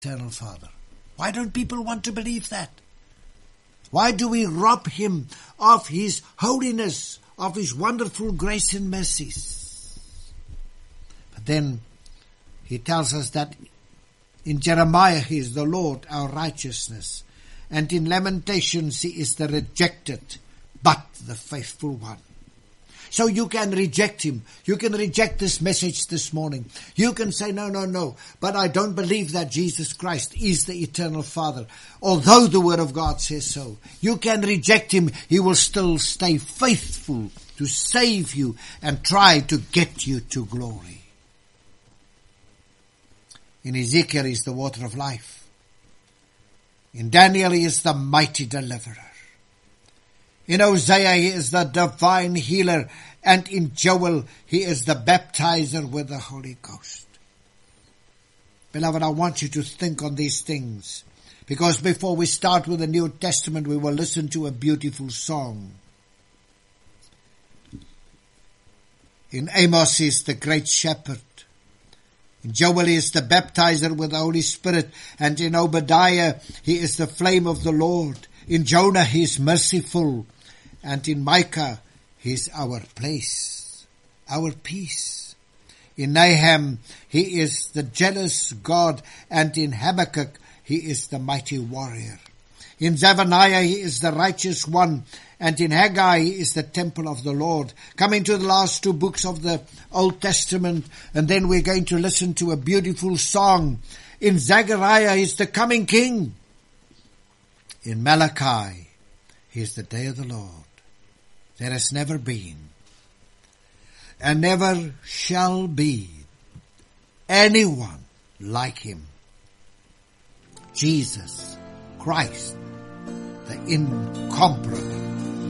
eternal Father. Why don't people want to believe that? Why do we rob him of his holiness, of his wonderful grace and mercies? But then he tells us that in Jeremiah he is the Lord, our righteousness. And in Lamentations he is the rejected, but the faithful one. So you can reject him. You can reject this message this morning. You can say, no, but I don't believe that Jesus Christ is the eternal Father, although the Word of God says so. You can reject him. He will still stay faithful to save you and try to get you to glory. In Ezekiel he is the water of life. In Daniel he is the mighty deliverer. In Hosea he is the divine healer, and in Joel he is the baptizer with the Holy Ghost. Beloved, I want you to think on these things, because before we start with the New Testament we will listen to a beautiful song. In Amos he is the great shepherd. In Joel he is the baptizer with the Holy Spirit, and in Obadiah he is the flame of the Lord. In Jonah he is merciful, and in Micah he is our place, our peace. In Nahum he is the jealous God, and in Habakkuk he is the mighty warrior. In Zephaniah he is the righteous one, and in Haggai he is the temple of the Lord. Coming to the last two books of the Old Testament, and then we're going to listen to a beautiful song. In Zechariah he is the coming king. In Malachi he is the day of the Lord. There has never been and never shall be anyone like him. Jesus Christ, the incomparable.